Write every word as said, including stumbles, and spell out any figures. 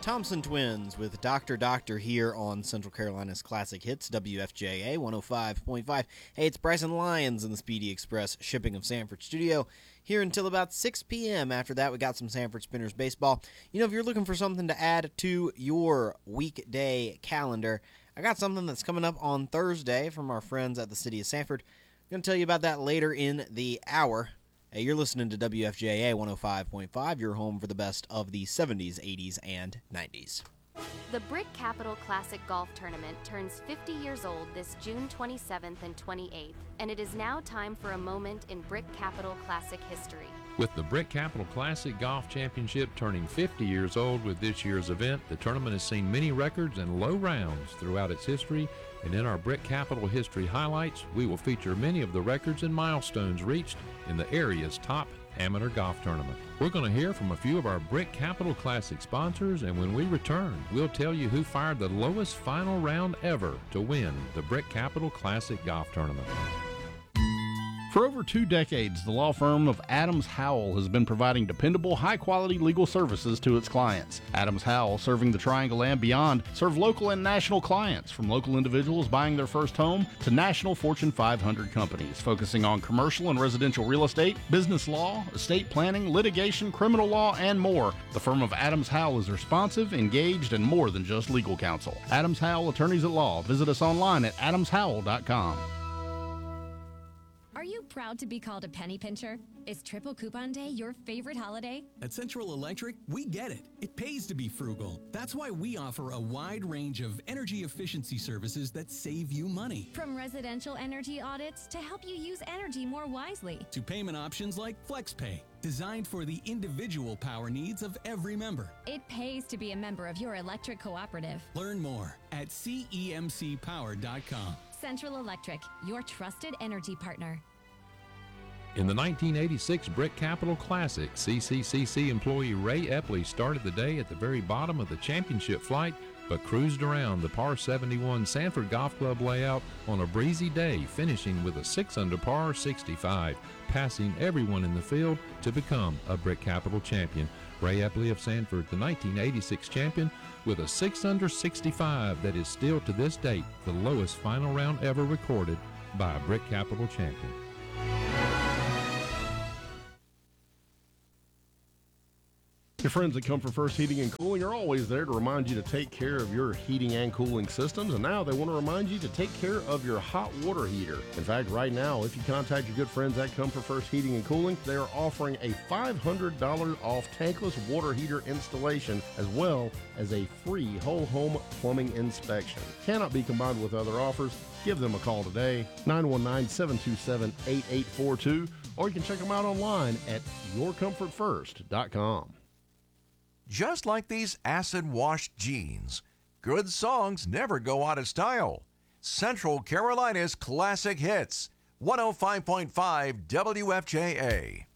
Thompson Twins with Doctor Doctor here on Central Carolina's Classic Hits, W F J A one oh five point five. Hey, it's Bryson Lyons in the Speedy Express Shipping of Sanford studio here until about six p.m. After that, we got some Sanford Spinners baseball. You know, if you're looking for something to add to your weekday calendar, I got something that's coming up on Thursday from our friends at the City of Sanford. I'm going to tell you about that later in the hour. Hey, you're listening to W F J A one oh five point five, your home for the best of the seventies, eighties, and nineties. The Brick Capital Classic Golf Tournament turns fifty years old this June twenty-seventh and twenty-eighth, and it is now time for a moment in Brick Capital Classic history. With the Brick Capital Classic Golf Championship turning fifty years old with this year's event, the tournament has seen many records and low rounds throughout its history, and in our Brick Capital History Highlights, we will feature many of the records and milestones reached in the area's top amateur golf tournament. We're going to hear from a few of our Brick Capital Classic sponsors, and when we return, we'll tell you who fired the lowest final round ever to win the Brick Capital Classic Golf Tournament. For over two decades, the law firm of Adams Howell has been providing dependable, high-quality legal services to its clients. Adams Howell, serving the Triangle and beyond, serve local and national clients, from local individuals buying their first home to national Fortune five hundred companies, focusing on commercial and residential real estate, business law, estate planning, litigation, criminal law, and more. The firm of Adams Howell is responsive, engaged, and more than just legal counsel. Adams Howell Attorneys at Law. Visit us online at adams howell dot com. Are you proud to be called a penny pincher? Is Triple Coupon Day your favorite holiday? At Central Electric, we get it. It pays to be frugal. That's why we offer a wide range of energy efficiency services that save you money. From residential energy audits to help you use energy more wisely, to payment options like FlexPay, designed for the individual power needs of every member. It pays to be a member of your electric cooperative. Learn more at C E M C power dot com. Central Electric, your trusted energy partner. In the nineteen eighty-six Brick Capital Classic, C C C C employee Ray Epley started the day at the very bottom of the championship flight, but cruised around the par seventy-one Sanford Golf Club layout on a breezy day, finishing with a six under par sixty-five, passing everyone in the field to become a Brick Capital champion. Ray Epley of Sanford, the nineteen eighty-six champion, with a six under sixty-five that is still to this date the lowest final round ever recorded by a Brick Capital champion. Your friends at Comfort First Heating and Cooling are always there to remind you to take care of your heating and cooling systems, and now they want to remind you to take care of your hot water heater. In fact, right now, if you contact your good friends at Comfort First Heating and Cooling, they are offering a five hundred dollars off tankless water heater installation, as well as a free whole home plumbing inspection. Cannot be combined with other offers. Give them a call today, nine one nine, seven two seven, eight eight four two, or you can check them out online at your comfort first dot com. Just like these acid-washed jeans, good songs never go out of style. Central Carolina's Classic Hits, one oh five point five W F J A.